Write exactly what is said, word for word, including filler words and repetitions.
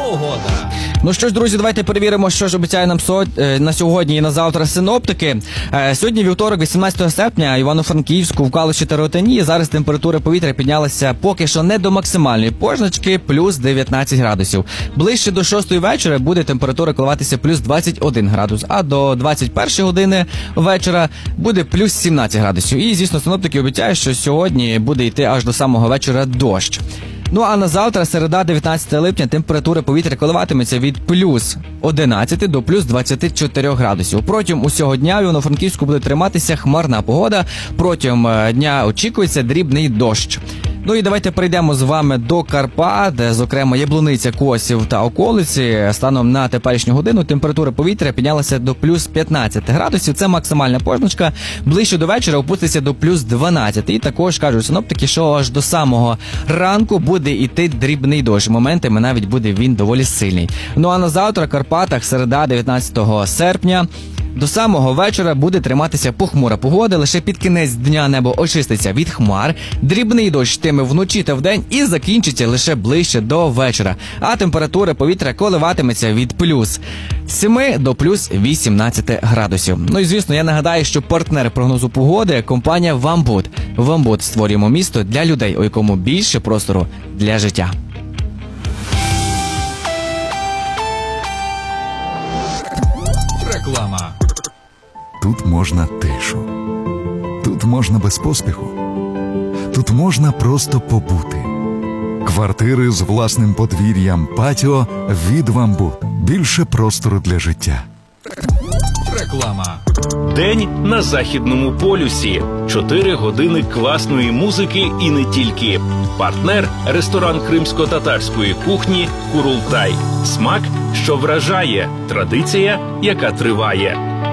Погода. Ну що ж, друзі, давайте перевіримо, що ж обіцяє нам со... на сьогодні і на завтра синоптики. Сьогодні вівторок, вісімнадцятого серпня, Івано-Франківську, в Калуші та Ротані. Зараз температура повітря піднялася поки що не до максимальної позначки, плюс дев'ятнадцять градусів. Ближче до шостої вечора буде температура коливатися плюс двадцять один градус, а до двадцять першої години вечора буде плюс сімнадцять градусів. І, звісно, синоптики обіцяють, що сьогодні буде йти аж до самого вечора дощ. Ну а на завтра, середа, дев'ятнадцятого липня, температура повітря коливатиметься від плюс одинадцяти до плюс двадцяти чотирьох градусів. Протягом усього дня в Івано-Франківську буде триматися хмарна погода. Протягом дня очікується дрібний дощ. Ну і давайте перейдемо з вами до Карпат, де, зокрема, Яблуниця, Косів та околиці. Станом на теперішню годину температура повітря піднялася до плюс п'ятнадцяти градусів. Це максимальна позначка. Ближче до вечора опуститься до плюс дванадцяти. І також кажуть синоптики, що аж до самого ранку буде йти дрібний дощ. Моментами навіть буде він доволі сильний. Ну а на завтра в Карпатах, середа, дев'ятнадцятого серпня, до самого вечора буде триматися похмура погода, лише під кінець дня небо очиститься від хмар, дрібний дощ йтиме вночі та вдень і закінчиться лише ближче до вечора. А температура повітря коливатиметься від плюс семи до плюс вісімнадцяти градусів. Ну і звісно, я нагадаю, що партнер прогнозу погоди – компанія «Вамбуд». «Вамбуд» – створюємо місто для людей, у якому більше простору для життя. Реклама. Тут можна тишу. Тут можна без поспіху. Тут можна просто побути. Квартири з власним подвір'ям, патіо від «Вамбуд». Більше простору для життя. Реклама. День на Західному полюсі. Чотири години класної музики і не тільки. Партнер – ресторан кримсько-татарської кухні «Курултай». Смак, що вражає. Традиція, яка триває.